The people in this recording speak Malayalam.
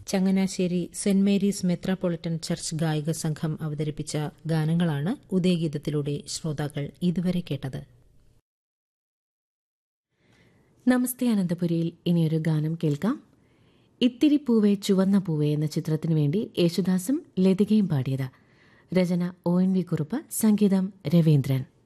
ചങ്ങനാശ്ശേരി സെന്റ് മേരീസ് മെത്രാപ്പൊളിറ്റൻ ചർച്ച് ഗായക സംഘം അവതരിപ്പിച്ച ഗാനങ്ങളാണ് ഉദയഗീതത്തിലൂടെ ശ്രോതാക്കൾ ഇതുവരെ കേട്ടത്. നമസ്തേ അനന്തപുരിയിൽ ഇനിയൊരു ഗാനം കേൾക്കാം. ഇത്തിരി പൂവേ ചുവന്ന പൂവേ എന്ന ചിത്രത്തിനു വേണ്ടി യേശുദാസും ലതികയും പാടിയത്. രചന ONV കുറുപ്പ്, സംഗീതം രവീന്ദ്രൻ.